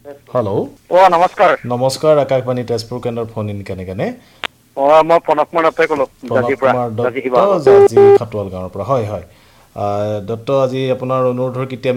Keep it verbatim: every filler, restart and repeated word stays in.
hello' অ নমস্কাৰ নমস্কাৰ আকাশবাণী তেজপুৰ কেন্দ্ৰৰ ফোন ইন কেনে কেনে অ মই প্ৰণৱ কুমাৰ দত্তই ক'লো প্ৰণৱ জাজিৰ পৰা কুমাৰ জাজি দত্ত শিৱসাগৰ জাজি খাটোৱাল গাঁৱৰ পৰা হয় হয় দত্ত আজি আপোনাৰ অনুৰোধৰ কেতিয়া